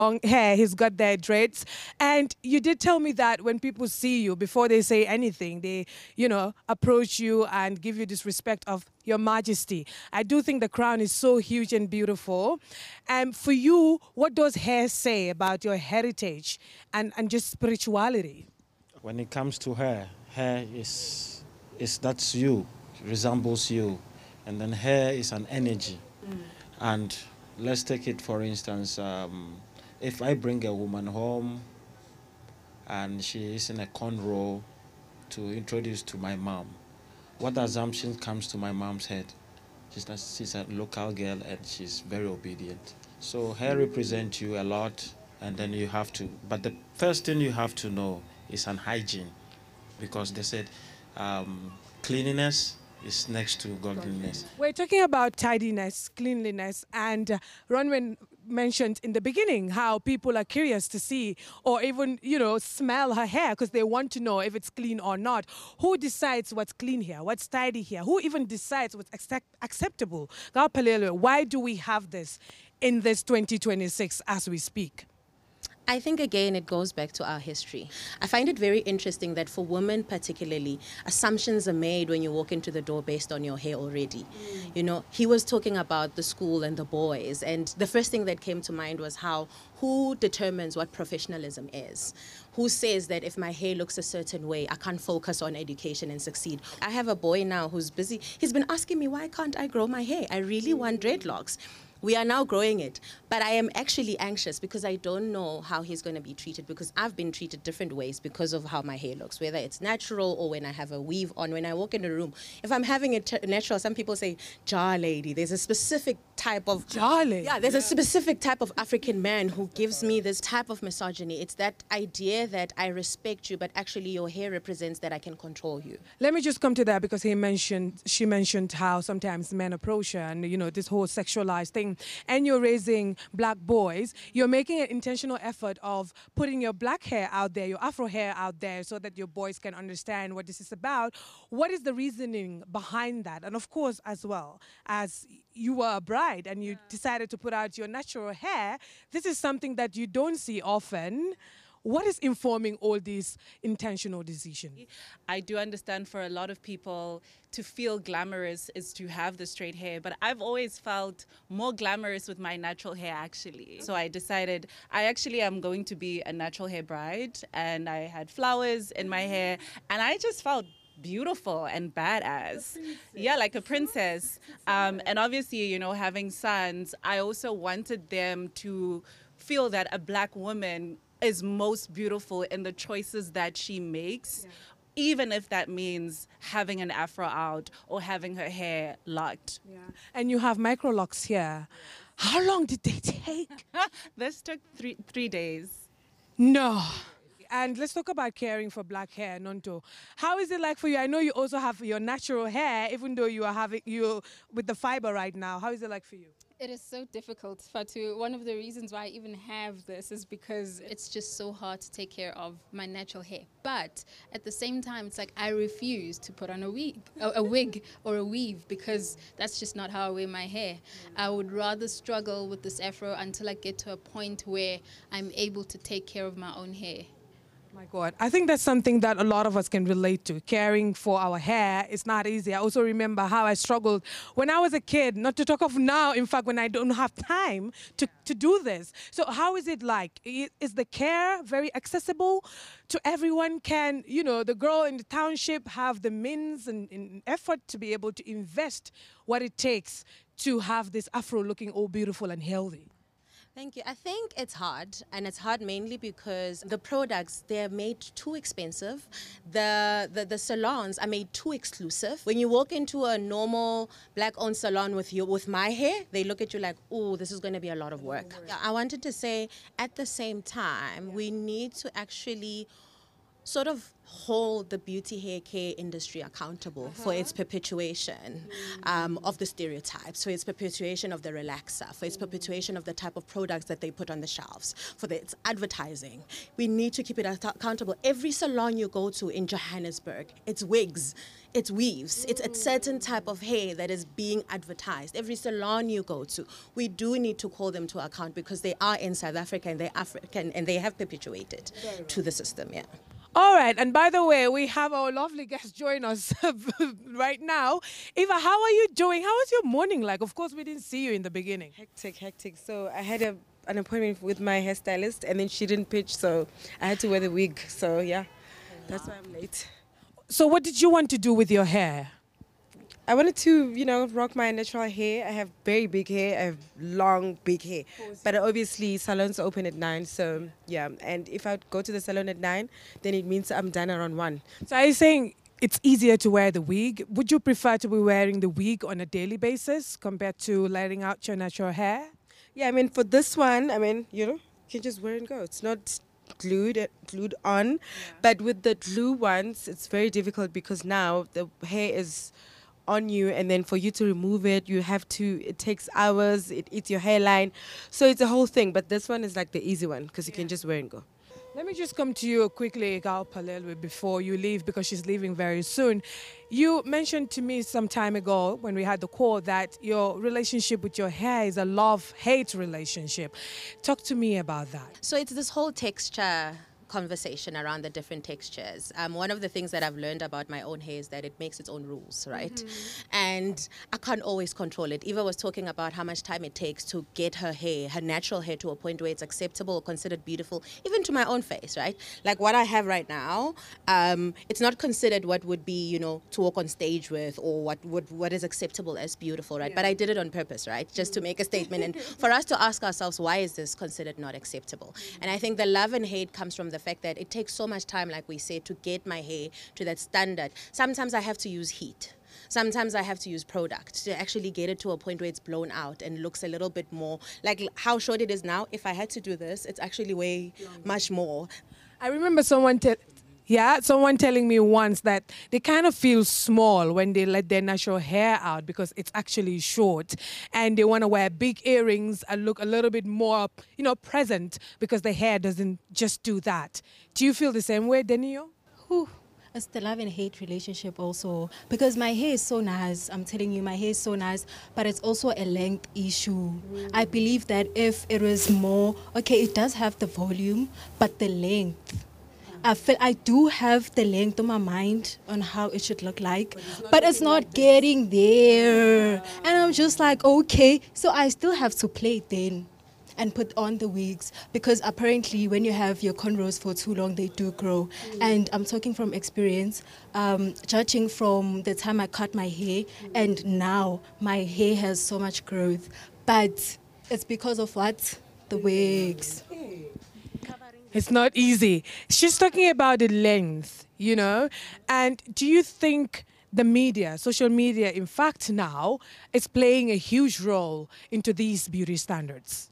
long hair, he's got their dreads. And you did tell me that when people see you, before they say anything, they, approach you and give you this respect of your majesty. I do think the crown is so huge and beautiful. And for you, what does hair say about your heritage and just spirituality? When it comes to hair is that's you, resembles you. And then hair is an energy. And let's take it for instance, if I bring a woman home and she is in a cornrow to introduce to my mom, what assumption comes to my mom's head? She's a local girl and she's very obedient. So hair represents you a lot, and then you have to, but the first thing you have to know is an hygiene, because they said cleanliness is next to godliness. We're talking about tidiness, cleanliness, and Ronwen mentioned in the beginning how people are curious to see or even, smell her hair because they want to know if it's clean or not. Who decides what's clean here, what's tidy here? Who even decides what's acceptable? Galpalelo, why do we have this in this 2026 as we speak? I think, again, it goes back to our history. I find it very interesting that for women particularly, assumptions are made when you walk into the door based on your hair already. He was talking about the school and the boys, and the first thing that came to mind was who determines what professionalism is? Who says that if my hair looks a certain way, I can't focus on education and succeed? I have a boy now who's busy. He's been asking me, why can't I grow my hair? I really want dreadlocks. We are now growing it, but I am actually anxious because I don't know how he's going to be treated, because I've been treated different ways because of how my hair looks, whether it's natural or when I have a weave on. When I walk in a room, if I'm having it natural, some people say, jar lady. There's a specific type of... Jar lady? Yeah, there's a specific type of African man who gives me this type of misogyny. It's that idea that I respect you, but actually your hair represents that I can control you. Let me just come to that because she mentioned how sometimes men approach her and, this whole sexualized thing. And you're raising black boys, you're making an intentional effort of putting your black hair out there, your afro hair out there, so that your boys can understand what this is about. What is the reasoning behind that? And of course, as well, as you were a bride and you decided to put out your natural hair, this is something that you don't see often. What is informing all these intentional decisions? I do understand for a lot of people to feel glamorous is to have the straight hair, but I've always felt more glamorous with my natural hair actually. So I decided I actually am going to be a natural hair bride, and I had flowers in my hair and I just felt beautiful and badass. Yeah, like a princess. And obviously, having sons, I also wanted them to feel that a black woman is most beautiful in the choices that she makes, even if that means having an afro out or having her hair locked. Yeah. And you have micro locks here. How long did they take? This took three days. No. And let's talk about caring for black hair, Nonto. How is it like for you? I know you also have your natural hair, even though you are having you with the fiber right now. How is it like for you? It is so difficult, Fatu. One of the reasons why I even have this is because it's just so hard to take care of my natural hair. But at the same time, it's like I refuse to put on a wig or a weave, because that's just not how I wear my hair. I would rather struggle with this afro until I get to a point where I'm able to take care of my own hair. My God, I think that's something that a lot of us can relate to. Caring for our hair is not easy. I also remember how I struggled when I was a kid, not to talk of now, in fact, when I don't have time to do this. So how is it like? Is the care very accessible to everyone? Can, the girl in the township have the means and effort to be able to invest what it takes to have this afro looking all beautiful and healthy? Thank you. I think it's hard, and it's hard mainly because the products, they're made too expensive. The salons are made too exclusive. When you walk into a normal black-owned salon with my hair, they look at you like, oh, this is going to be a lot of work. I wanted to say, at the same time, we need to actually sort of hold the beauty hair care industry accountable for its perpetuation of the stereotypes, for its perpetuation of the relaxer, for its perpetuation of the type of products that they put on the shelves, for its advertising. We need to keep it accountable. Every salon you go to in Johannesburg, it's wigs, it's weaves, it's a certain type of hair that is being advertised. Every salon you go to, we do need to call them to account because they are in South Africa and they're African and they have perpetuated to the system, yeah. All right, and by the way, we have our lovely guest join us right now. Eva, how are you doing? How was your morning like? Of course, we didn't see you in the beginning. Hectic. So I had an appointment with my hairstylist and then she didn't pitch, so I had to wear the wig. So yeah, that's why I'm late. So what did you want to do with your hair? I wanted to, rock my natural hair. I have very big hair. I have long, big hair. But obviously, salons open at 9. So, yeah. And if I go to the salon at 9, then it means I'm done around 1. So are you saying it's easier to wear the wig? Would you prefer to be wearing the wig on a daily basis compared to letting out your natural hair? Yeah, I mean, for this one, you can just wear and go. It's not glued on. Yeah. But with the glue ones, it's very difficult because now the hair is on you, and then for you to remove it, it takes hours, it eats your hairline, so it's a whole thing. But this one is like the easy one because you can just wear and go. Let me just come to you quickly, Gal Palelwe, before you leave, because she's leaving very soon. You mentioned to me some time ago when we had the call that your relationship with your hair is a love-hate relationship. Talk to me about that. So it's this whole texture conversation around the different textures. One of the things that I've learned about my own hair is that it makes its own rules, right? And I can't always control it. Eva was talking about how much time it takes to get her natural hair, to a point where it's acceptable or considered beautiful, even to my own face, right? Like what I have right now, it's not considered what would be, to walk on stage with, or what is acceptable as beautiful, right? Yeah. But I did it on purpose, right? Just to make a statement and for us to ask ourselves, why is this considered not acceptable? And I think the love and hate comes from the fact that it takes so much time, like we said, to get my hair to that standard. Sometimes I have to use heat. Sometimes I have to use product to actually get it to a point where it's blown out and looks a little bit more like how short it is now. If I had to do this, it's actually way much more. I remember someone telling me once that they kind of feel small when they let their natural hair out because it's actually short, and they want to wear big earrings and look a little bit more, present, because the hair doesn't just do that. Do you feel the same way, Denio? It's the love and hate relationship also, because my hair is so nice. I'm telling you, my hair is so nice, but it's also a length issue. I believe that if it was more, okay, it does have the volume, but the length, I do have the length on my mind on how it should look like, but it's not getting there. And I'm just like, okay, so I still have to play it then and put on the wigs, because apparently when you have your cornrows for too long, they do grow. And I'm talking from experience, judging from the time I cut my hair and now my hair has so much growth. But it's because of what? The wigs. It's not easy. She's talking about the length, and do you think the media, social media, in fact now, is playing a huge role into these beauty standards?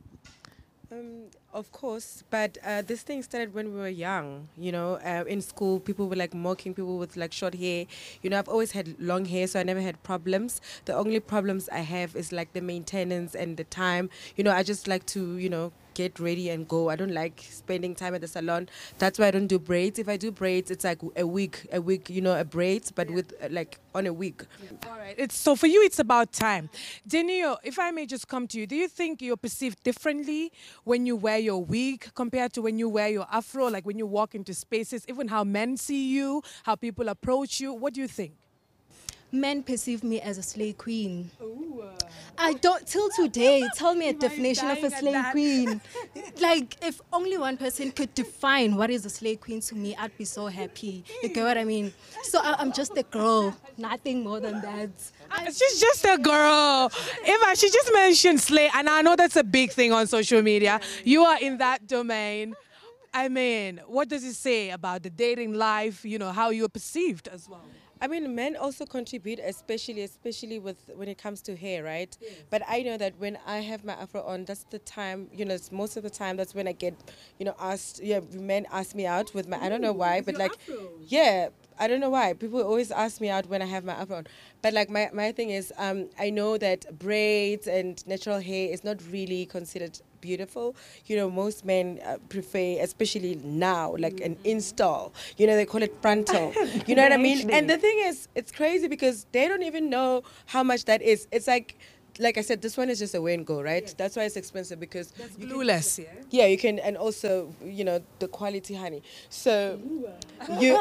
Of course, but this thing started when we were young, in school. People were like mocking people with like short hair. I've always had long hair, so I never had problems. The only problems I have is like the maintenance and the time. I just like to, get ready and go. I don't like spending time at the salon. That's why I don't do braids. If I do braids, it's like a wig, a braids, but with like on a wig. All right. So for you, it's about time. Denio, if I may just come to you, do you think you're perceived differently when you wear your wig compared to when you wear your afro, like when you walk into spaces, even how men see you, how people approach you? What do you think? Men perceive me as a slay queen. Ooh. I don't, till today, tell me a definition of a slay queen. Like, if only one person could define what is a slay queen to me, I'd be so happy. You get what I mean? So I'm just a girl, nothing more than that. She's just a girl. Eva, she just mentioned slay, and I know that's a big thing on social media. You are in that domain. I mean, what does it say about the dating life, how you're perceived as well? I mean, men also contribute, especially with when it comes to hair, right? But I know that when I have my afro on, that's the time, it's most of the time that's when I get, asked. Yeah, men ask me out with my. I don't know why, but like, yeah, I don't know why. People always ask me out when I have my afro on. But like my thing is, I know that braids and natural hair is not really considered beautiful. Most men prefer, especially now, like an install. They call it frontal. You know what I mean? And the thing is, it's crazy because they don't even know how much that is. It's like I said, this one is just a wear and go, right? That's why it's expensive because That's glueless, yeah? yeah, you can, and also, the quality honey. So you,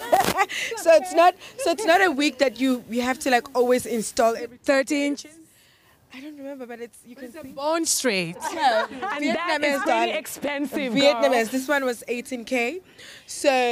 so it's not a wig that you have to like always install every. 30 inches? I don't remember, but you can It's a see. bone straight. Yeah, And that is really expensive, girl. Vietnamese. This one was 18K. So